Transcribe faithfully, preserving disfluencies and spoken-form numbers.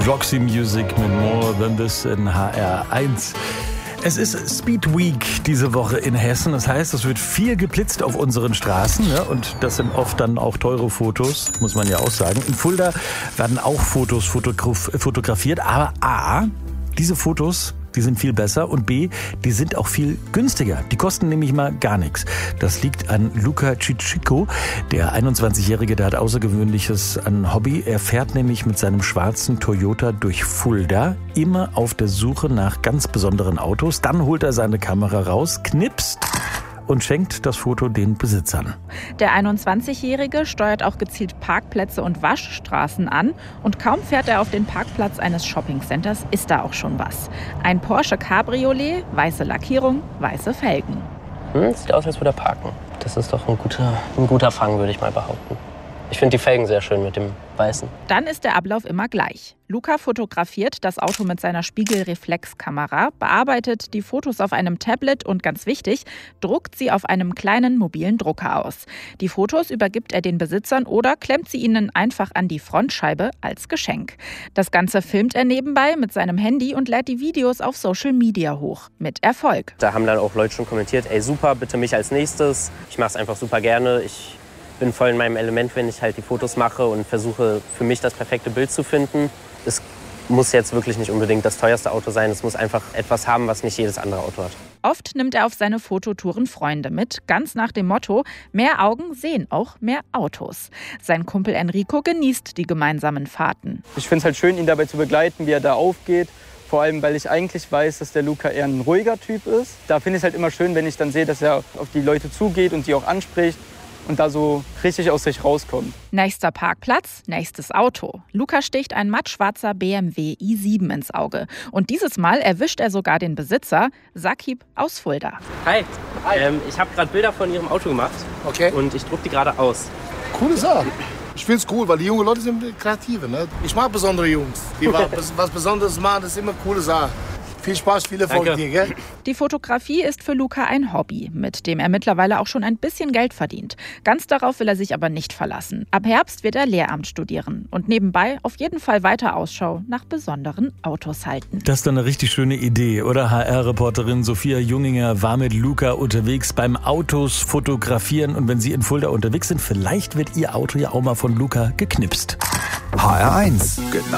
Roxy Music mit More Than This in H R eins. Es ist Speed Week diese Woche in Hessen. Das heißt, es wird viel geblitzt auf unseren Straßen. Ja, und das sind oft dann auch teure Fotos, muss man ja auch sagen. In Fulda werden auch Fotos fotograf- fotografiert. Aber A, diese Fotos, die sind viel besser. Und B, die sind auch viel günstiger. Die kosten nämlich mal gar nichts. Das liegt an Luca Cicicco. Der einundzwanzigjährige, der hat außergewöhnliches an Hobby. Er fährt nämlich mit seinem schwarzen Toyota durch Fulda, immer auf der Suche nach ganz besonderen Autos. Dann holt er seine Kamera raus, knipst und schenkt das Foto den Besitzern. Der einundzwanzigjährige steuert auch gezielt Parkplätze und Waschstraßen an. Und kaum fährt er auf den Parkplatz eines Shoppingcenters, ist da auch schon was. Ein Porsche Cabriolet, weiße Lackierung, weiße Felgen. Hm, sieht aus, als würde er parken. Das ist doch ein guter, ein guter Fang, würde ich mal behaupten. Ich finde die Felgen sehr schön mit dem Weißen. Dann ist der Ablauf immer gleich. Luca fotografiert das Auto mit seiner Spiegelreflexkamera, bearbeitet die Fotos auf einem Tablet und, ganz wichtig, druckt sie auf einem kleinen mobilen Drucker aus. Die Fotos übergibt er den Besitzern oder klemmt sie ihnen einfach an die Frontscheibe als Geschenk. Das Ganze filmt er nebenbei mit seinem Handy und lädt die Videos auf Social Media hoch. Mit Erfolg. Da haben dann auch Leute schon kommentiert, ey super, bitte mich als nächstes. Ich mache es einfach super gerne. Ich bin voll in meinem Element, wenn ich halt die Fotos mache und versuche für mich das perfekte Bild zu finden. Es muss jetzt wirklich nicht unbedingt das teuerste Auto sein. Es muss einfach etwas haben, was nicht jedes andere Auto hat. Oft nimmt er auf seine Fototouren Freunde mit, ganz nach dem Motto, mehr Augen sehen auch mehr Autos. Sein Kumpel Enrico genießt die gemeinsamen Fahrten. Ich finde es halt schön, ihn dabei zu begleiten, wie er da aufgeht. Vor allem, weil ich eigentlich weiß, dass der Luca eher ein ruhiger Typ ist. Da finde ich es halt immer schön, wenn ich dann sehe, dass er auf die Leute zugeht und die auch anspricht und da so richtig aus sich rauskommt. Nächster Parkplatz, nächstes Auto. Luca sticht ein mattschwarzer B M W i sieben ins Auge. Und dieses Mal erwischt er sogar den Besitzer, Sakib aus Fulda. Hi, Hi. Ähm, ich habe gerade Bilder von Ihrem Auto gemacht. Okay. Und ich druck die gerade aus. Coole Sache. Ich finde es cool, weil die jungen Leute sind kreative. Ne? Ich mag besondere Jungs. Die was Besonderes machen, das ist immer eine coole Sache. Viel Spaß, viel Erfolg dir, gell? Die Fotografie ist für Luca ein Hobby, mit dem er mittlerweile auch schon ein bisschen Geld verdient. Ganz darauf will er sich aber nicht verlassen. Ab Herbst wird er Lehramt studieren und nebenbei auf jeden Fall weiter Ausschau nach besonderen Autos halten. Das ist doch eine richtig schöne Idee, oder? H R-Reporterin Sophia Junginger war mit Luca unterwegs beim Autos fotografieren. Und wenn Sie in Fulda unterwegs sind, vielleicht wird Ihr Auto ja auch mal von Luca geknipst. H R eins, genau.